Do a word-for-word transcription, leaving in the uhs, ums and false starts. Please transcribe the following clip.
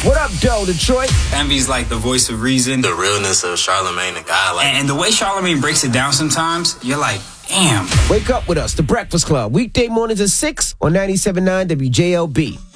What up, Doe, Detroit? Envy's like the voice of reason. The realness of Charlamagne, the guy. Like, and, and the way Charlamagne breaks it down sometimes, you're like, damn. Wake up with us, The Breakfast Club, weekday mornings at six on ninety-seven point nine W J L B.